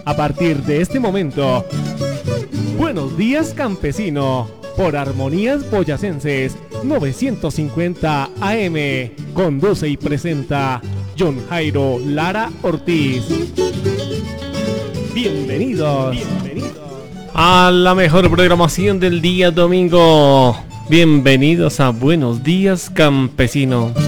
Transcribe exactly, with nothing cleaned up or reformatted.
A partir de este momento, Buenos Días Campesino, por Armonías Boyacenses novecientos cincuenta A M. Conduce y presenta John Jairo Lara Ortiz. Bienvenidos, bienvenidos a la mejor programación del día domingo. Bienvenidos a Buenos Días Campesino.